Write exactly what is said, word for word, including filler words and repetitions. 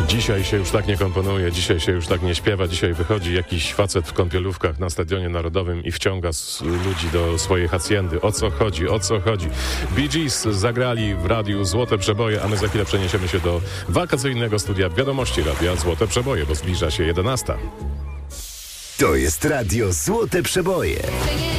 Dzisiaj się już tak nie komponuje, dzisiaj się już tak nie śpiewa, dzisiaj wychodzi jakiś facet w kąpielówkach na Stadionie Narodowym i wciąga z ludzi do swojej haciendy. O co chodzi, o co chodzi? Bee Gees zagrali w radiu Złote Przeboje, a my za chwilę przeniesiemy się do wakacyjnego studia Wiadomości Radia Złote Przeboje, bo zbliża się jedenasta. To jest Radio Złote Przeboje.